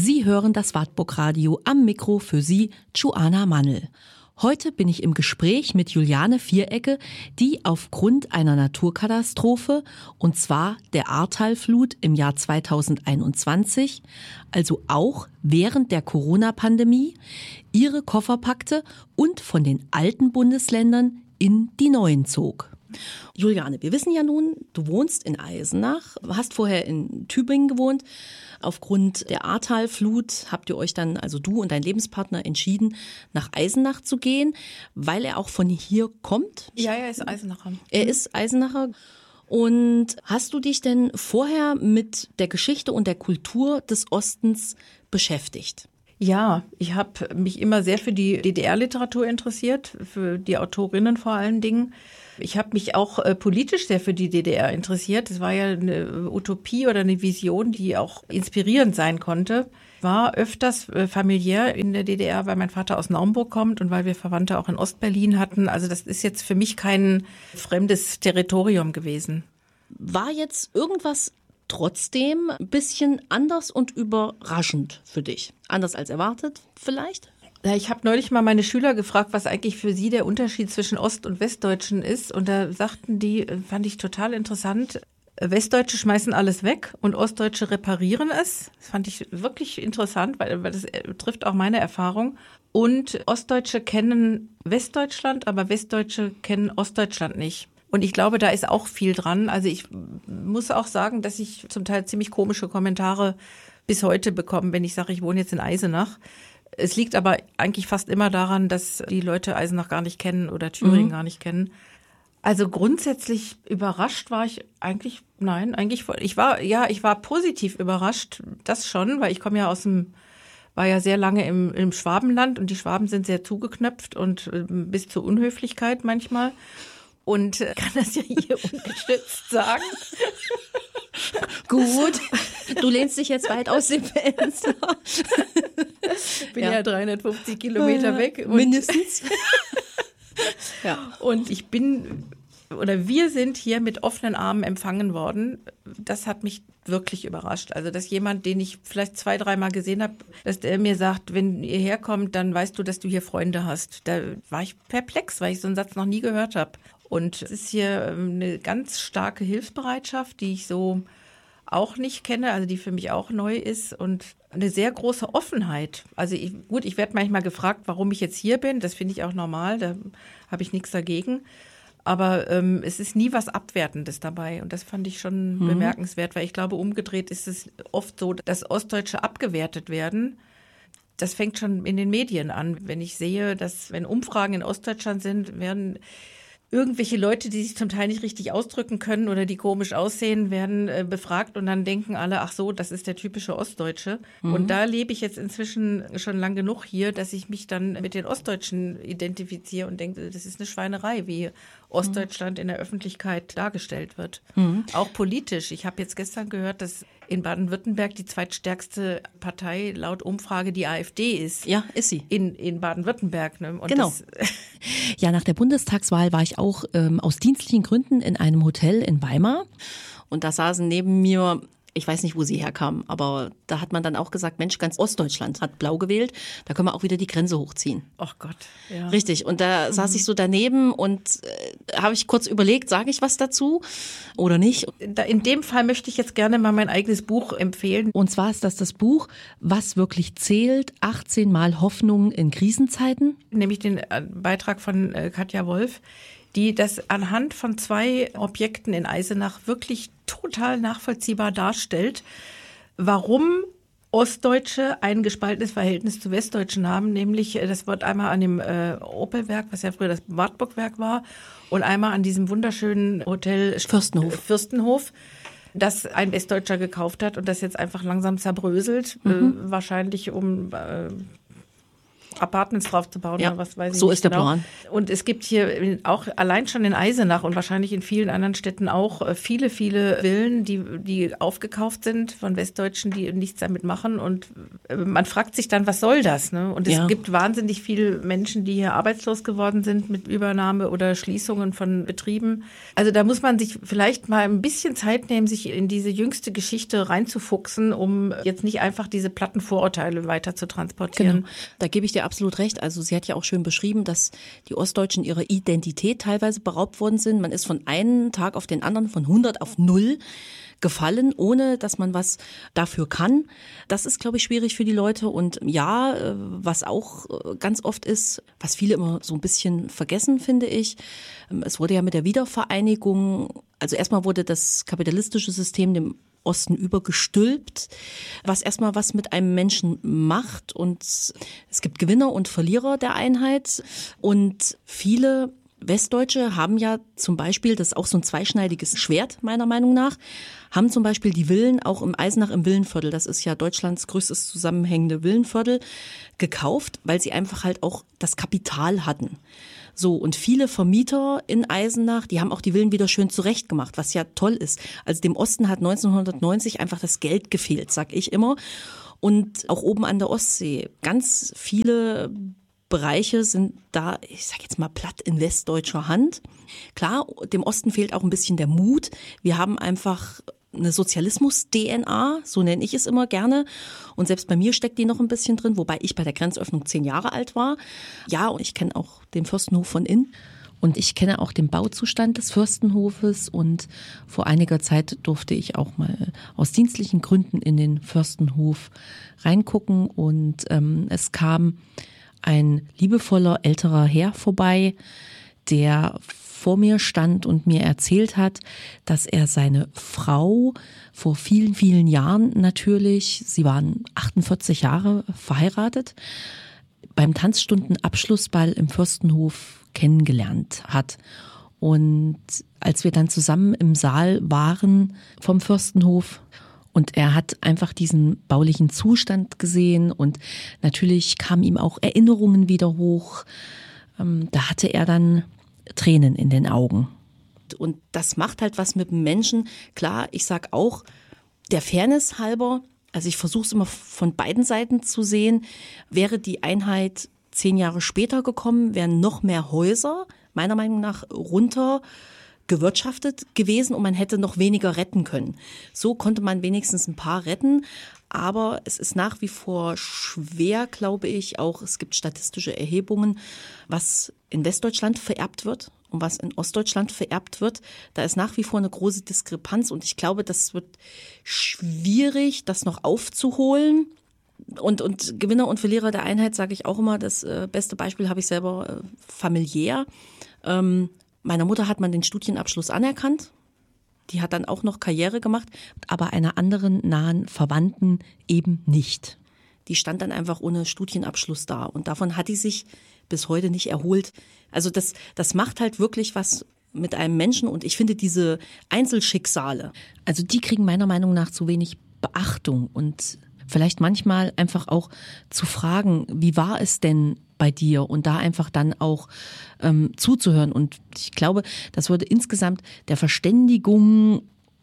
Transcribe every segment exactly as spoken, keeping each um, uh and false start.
Sie hören das Wartburg-Radio, am Mikro für Sie, Joanna Mannl. Heute bin ich im Gespräch mit Juliane Vierecke, die aufgrund einer Naturkatastrophe, und zwar der Ahrtal-Flut im Jahr zweitausendeinundzwanzig, also auch während der Corona-Pandemie, ihre Koffer packte und von den alten Bundesländern in die neuen zog. Juliane, wir wissen ja nun, du wohnst in Eisenach, hast vorher in Tübingen gewohnt. Aufgrund der Ahrtal-Flut habt ihr euch dann, also du und dein Lebenspartner, entschieden, nach Eisenach zu gehen, weil er auch von hier kommt. Ja, er ist Eisenacher. Er ist Eisenacher. Und hast du dich denn vorher mit der Geschichte und der Kultur des Ostens beschäftigt? Ja, ich habe mich immer sehr für die D D R-Literatur interessiert, für die Autorinnen vor allen Dingen. Ich habe mich auch äh, politisch sehr für die D D R interessiert. Es war ja eine Utopie oder eine Vision, die auch inspirierend sein konnte. War öfters äh, familiär in der D D R, weil mein Vater aus Naumburg kommt und weil wir Verwandte auch in Ostberlin hatten. Also das ist jetzt für mich kein fremdes Territorium gewesen. War jetzt irgendwas trotzdem ein bisschen anders und überraschend für dich? Anders als erwartet vielleicht? Ja, ich habe neulich mal meine Schüler gefragt, was eigentlich für sie der Unterschied zwischen Ost- und Westdeutschen ist. Und da sagten die, fand ich total interessant, Westdeutsche schmeißen alles weg und Ostdeutsche reparieren es. Das fand ich wirklich interessant, weil, weil das trifft auch meine Erfahrung. Und Ostdeutsche kennen Westdeutschland, aber Westdeutsche kennen Ostdeutschland nicht. Und ich glaube, da ist auch viel dran. Also ich muss auch sagen, dass ich zum Teil ziemlich komische Kommentare bis heute bekomme, wenn ich sage, ich wohne jetzt in Eisenach. Es liegt aber eigentlich fast immer daran, dass die Leute Eisenach gar nicht kennen oder Thüringen mhm. gar nicht kennen. Also grundsätzlich überrascht war ich eigentlich, nein, eigentlich, ich war, ja, ich war positiv überrascht, das schon, weil ich komme ja aus dem, war ja sehr lange im, im Schwabenland und die Schwaben sind sehr zugeknöpft und bis zur Unhöflichkeit manchmal. Und kann das ja hier ungestützt sagen. Gut, du lehnst dich jetzt weit aus dem Fenster. Ich bin ja, ja dreihundertfünfzig Kilometer weg. Und mindestens. Ja. Und ich bin, oder wir sind hier mit offenen Armen empfangen worden. Das hat mich wirklich überrascht. Also, dass jemand, den ich vielleicht zwei, dreimal gesehen habe, dass der mir sagt, wenn ihr herkommt, dann weißt du, dass du hier Freunde hast. Da war ich perplex, weil ich so einen Satz noch nie gehört habe. Und es ist hier eine ganz starke Hilfsbereitschaft, die ich so auch nicht kenne, also die für mich auch neu ist, und eine sehr große Offenheit. Also ich, gut, ich werde manchmal gefragt, warum ich jetzt hier bin. Das finde ich auch normal, da habe ich nichts dagegen. Aber ähm, es ist nie was Abwertendes dabei. Und das fand ich schon mhm. bemerkenswert, weil ich glaube, umgedreht ist es oft so, dass Ostdeutsche abgewertet werden. Das fängt schon in den Medien an. Wenn ich sehe, dass wenn Umfragen in Ostdeutschland sind, werden irgendwelche Leute, die sich zum Teil nicht richtig ausdrücken können oder die komisch aussehen, werden äh, befragt und dann denken alle, ach so, das ist der typische Ostdeutsche. Mhm. Und da lebe ich jetzt inzwischen schon lang genug hier, dass ich mich dann mit den Ostdeutschen identifiziere und denke, das ist eine Schweinerei, wie Ostdeutschland in der Öffentlichkeit dargestellt wird. Mhm. Auch politisch. Ich habe jetzt gestern gehört, dass in Baden-Württemberg die zweitstärkste Partei laut Umfrage die AfD ist. Ja, ist sie. In, in Baden-Württemberg. Ne? Und genau. Das ja, nach der Bundestagswahl war ich auch ähm, aus dienstlichen Gründen in einem Hotel in Weimar. Und da saßen neben mir, ich weiß nicht, wo sie herkamen, aber da hat man dann auch gesagt, Mensch, ganz Ostdeutschland hat blau gewählt, da können wir auch wieder die Grenze hochziehen. Ach Gott, ja. Richtig, und da mhm. saß ich so daneben und äh, habe ich kurz überlegt, sage ich was dazu oder nicht? In dem Fall möchte ich jetzt gerne mal mein eigenes Buch empfehlen. Und zwar ist das das Buch Was wirklich zählt, achtzehn Mal Hoffnung in Krisenzeiten. Nämlich den Beitrag von Katja Wolf, die das anhand von zwei Objekten in Eisenach wirklich total nachvollziehbar darstellt, warum Ostdeutsche ein gespaltenes Verhältnis zu Westdeutschen haben, nämlich das wird einmal an dem äh, Opelwerk, was ja früher das Wartburgwerk war, und einmal an diesem wunderschönen Hotel Fürstenhof. Fürstenhof, das ein Westdeutscher gekauft hat und das jetzt einfach langsam zerbröselt, mhm. äh, wahrscheinlich um äh, Apartments drauf zu bauen ja, oder was weiß ich so nicht ist der genau. Plan. Und es gibt hier auch allein schon in Eisenach und wahrscheinlich in vielen anderen Städten auch viele, viele Villen, die, die aufgekauft sind von Westdeutschen, die nichts damit machen. Und man fragt sich dann, was soll das? Ne? Und es ja. gibt wahnsinnig viele Menschen, die hier arbeitslos geworden sind mit Übernahme oder Schließungen von Betrieben. Also da muss man sich vielleicht mal ein bisschen Zeit nehmen, sich in diese jüngste Geschichte reinzufuchsen, um jetzt nicht einfach diese platten Vorurteile weiter zu transportieren. Genau. Da gebe ich dir absolut recht. Also sie hat ja auch schön beschrieben, dass die Ostdeutschen ihrer Identität teilweise beraubt worden sind. Man ist von einem Tag auf den anderen von hundert auf null gefallen, ohne dass man was dafür kann. Das ist, glaube ich, schwierig für die Leute. Und ja, was auch ganz oft ist, was viele immer so ein bisschen vergessen, finde ich, es wurde ja mit der Wiedervereinigung, also erstmal wurde das kapitalistische System dem Osten übergestülpt, was erstmal was mit einem Menschen macht. Und es gibt Gewinner und Verlierer der Einheit. Und viele Westdeutsche haben ja zum Beispiel, das ist auch so ein zweischneidiges Schwert meiner Meinung nach, haben zum Beispiel die Villen auch im Eisenach im Villenviertel, das ist ja Deutschlands größtes zusammenhängende Villenviertel, gekauft, weil sie einfach halt auch das Kapital hatten. So, und viele Vermieter in Eisenach, die haben auch die Villen wieder schön zurechtgemacht, was ja toll ist. Also dem Osten hat neunzehnhundertneunzig einfach das Geld gefehlt, sag ich immer. Und auch oben an der Ostsee, ganz viele Bereiche sind da, ich sag jetzt mal platt, in westdeutscher Hand. Klar, dem Osten fehlt auch ein bisschen der Mut. Wir haben einfach eine Sozialismus-D N A, so nenne ich es immer gerne. Und selbst bei mir steckt die noch ein bisschen drin, wobei ich bei der Grenzöffnung zehn Jahre alt war. Ja, und ich kenne auch den Fürstenhof von innen. Und ich kenne auch den Bauzustand des Fürstenhofes. Und vor einiger Zeit durfte ich auch mal aus dienstlichen Gründen in den Fürstenhof reingucken. Und ähm, es kam ein liebevoller älterer Herr vorbei, der vor mir stand und mir erzählt hat, dass er seine Frau vor vielen, vielen Jahren natürlich, sie waren achtundvierzig Jahre verheiratet, beim Tanzstundenabschlussball im Fürstenhof kennengelernt hat. Und als wir dann zusammen im Saal waren vom Fürstenhof, und er hat einfach diesen baulichen Zustand gesehen und natürlich kamen ihm auch Erinnerungen wieder hoch. Da hatte er dann Tränen in den Augen. Und das macht halt was mit dem Menschen. Klar, ich sag auch, der Fairness halber, also ich versuche es immer von beiden Seiten zu sehen, wäre die Einheit zehn Jahre später gekommen, wären noch mehr Häuser, meiner Meinung nach, runter gewirtschaftet gewesen und man hätte noch weniger retten können. So konnte man wenigstens ein paar retten, aber es ist nach wie vor schwer, glaube ich, auch es gibt statistische Erhebungen, was in Westdeutschland vererbt wird und was in Ostdeutschland vererbt wird. Da ist nach wie vor eine große Diskrepanz und ich glaube, das wird schwierig, das noch aufzuholen. Und, und Gewinner und Verlierer der Einheit, sage ich auch immer, das äh, beste Beispiel habe ich selber äh, familiär. Ähm, Meiner Mutter hat man den Studienabschluss anerkannt. Die hat dann auch noch Karriere gemacht, aber einer anderen nahen Verwandten eben nicht. Die stand dann einfach ohne Studienabschluss da und davon hat die sich bis heute nicht erholt. Also das, das macht halt wirklich was mit einem Menschen und ich finde diese Einzelschicksale, also die kriegen meiner Meinung nach zu wenig Beachtung und vielleicht manchmal einfach auch zu fragen, wie war es denn bei dir und da einfach dann auch ähm, zuzuhören. Und ich glaube, das würde insgesamt der Verständigung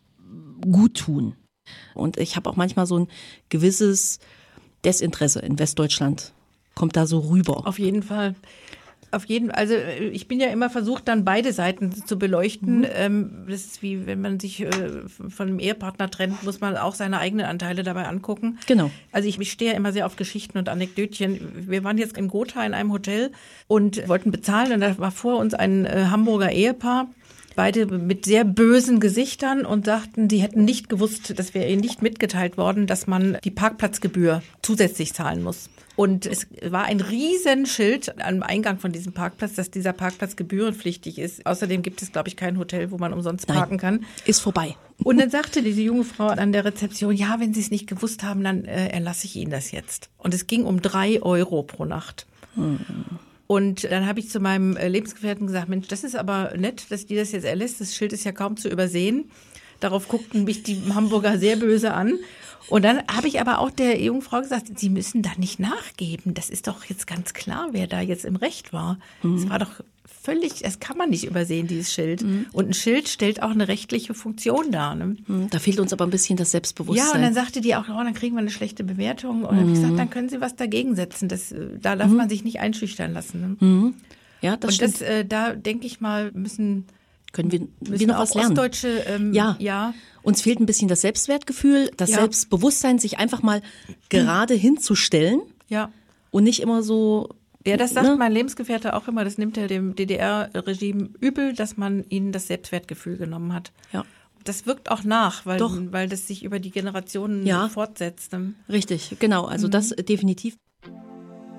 gut tun. Und ich habe auch manchmal so ein gewisses Desinteresse in Westdeutschland. Kommt da so rüber. Auf jeden Fall. Auf jeden, also ich bin ja immer versucht, dann beide Seiten zu beleuchten. Mhm. Das ist wie, wenn man sich von einem Ehepartner trennt, muss man auch seine eigenen Anteile dabei angucken. Genau. Also ich, ich stehe ja immer sehr auf Geschichten und Anekdötchen. Wir waren jetzt in Gotha in einem Hotel und wollten bezahlen und da war vor uns ein Hamburger Ehepaar. Beide mit sehr bösen Gesichtern und sagten, die hätten nicht gewusst, das wäre ihnen nicht mitgeteilt worden, dass man die Parkplatzgebühr zusätzlich zahlen muss. Und es war ein Riesenschild am Eingang von diesem Parkplatz, dass dieser Parkplatz gebührenpflichtig ist. Außerdem gibt es, glaube ich, kein Hotel, wo man umsonst parken Nein, kann. Ist vorbei. Und dann sagte diese junge Frau an der Rezeption, ja, wenn Sie es nicht gewusst haben, dann äh, erlasse ich Ihnen das jetzt. Und es ging um drei Euro pro Nacht. Hm. Und dann habe ich zu meinem Lebensgefährten gesagt, Mensch, das ist aber nett, dass die das jetzt erlässt. Das Schild ist ja kaum zu übersehen. Darauf guckten mich die Hamburger sehr böse an. Und dann habe ich aber auch der Jungfrau gesagt, Sie müssen da nicht nachgeben. Das ist doch jetzt ganz klar, wer da jetzt im Recht war. Es mhm. war doch völlig, das kann man nicht übersehen, dieses Schild. Mhm. Und ein Schild stellt auch eine rechtliche Funktion dar. Ne? Da fehlt uns aber ein bisschen das Selbstbewusstsein. Ja, und dann sagte die auch, oh, dann kriegen wir eine schlechte Bewertung. Und dann mhm. habe ich gesagt, dann können Sie was dagegen setzen. Das, da darf mhm. man sich nicht einschüchtern lassen. Ne? Mhm. Ja, das und stimmt. das, äh, da denke ich mal, müssen... Können wir, Müssen wir noch auch was lernen? Ostdeutsche, ähm, ja. ja. Uns fehlt ein bisschen das Selbstwertgefühl, das ja. Selbstbewusstsein, sich einfach mal gerade hinzustellen. Ja. Und nicht immer so. Ja, das sagt ne? mein Lebensgefährte auch immer. Das nimmt er dem D D R-Regime übel, dass man ihnen das Selbstwertgefühl genommen hat. Ja. Das wirkt auch nach, weil, Doch. weil das sich über die Generationen ja. fortsetzt. Richtig, genau. Also mhm. das definitiv.